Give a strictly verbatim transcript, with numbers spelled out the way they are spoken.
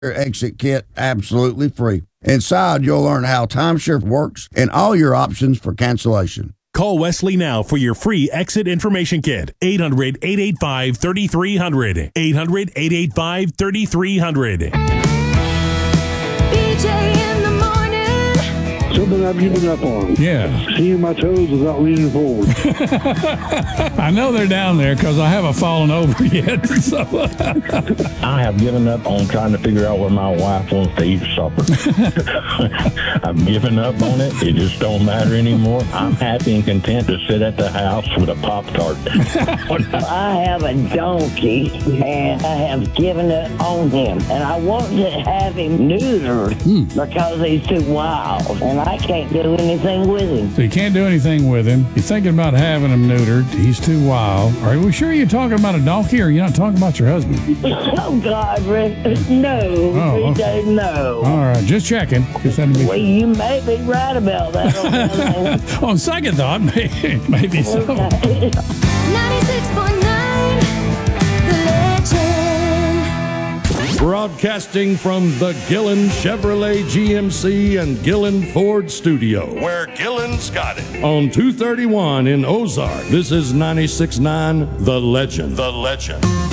exit kit absolutely free. Inside, you'll learn how timeshare works and all your options for cancellation. Call Wesley now for your free exit information kit. eight hundred, eight eight five, three three zero zero. eight hundred, eight eight five, three three zero zero. B J in the morning. Something I've given up on. Yeah. Seeing my toes without leaning forward. I know they're down there because I haven't fallen over yet. So. I have given up on trying to figure out where my wife wants to eat supper. I've given up on it. It just don't matter anymore. I'm happy and content to sit at the house with a Pop-Tart. I have a donkey, and I have given up on him. And I want to have him neutered Hmm. because he's too wild, and I can't do anything with him. So you can't do anything with him. You're thinking about having him neutered. He's too wild. Are we sure you're talking about a donkey, or you're not talking about your husband? Oh, God, Rick. No. Oh, okay. No. All right, just checking. Just had to be Well, you may be right about that. On on second thought, maybe, maybe so. ninety-six point nine, The Legend. Broadcasting from the Gillen Chevrolet G M C and Gillen Ford studio, Where Gillen's got it. on two thirty-one in Ozark. This is ninety-six point nine The Legend. The Legend.